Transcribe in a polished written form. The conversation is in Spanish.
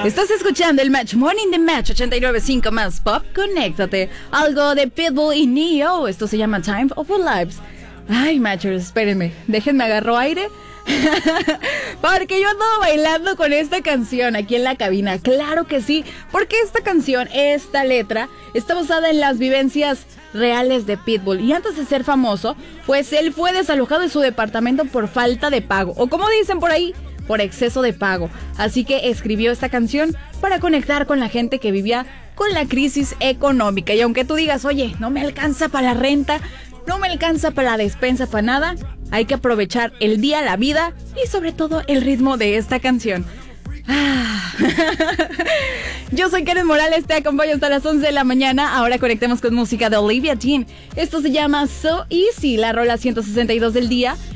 Estás escuchando el Match Morning de Match 89.5 más Pop. Conéctate. Algo de Pitbull y Neo. Esto se llama Time of Our Lives. Ay, Matchers, espérenme. Déjenme agarro aire. Porque yo ando bailando con esta canción aquí en la cabina. Claro que sí. Porque esta canción, esta letra, está basada en las vivencias reales de Pitbull. Y antes de ser famoso, pues él fue desalojado de su departamento por falta de pago. O como dicen por ahí, por exceso de pago. Así que escribió esta canción para conectar con la gente que vivía con la crisis económica. Y aunque tú digas, oye, no me alcanza para la renta, no me alcanza para la despensa, para nada, hay que aprovechar el día, la vida y sobre todo el ritmo de esta canción. Yo soy Karen Morales, te acompaño hasta las 11 de la mañana. Ahora conectemos con música de Olivia Dean. Esto se llama So Easy, la rola 162 del día.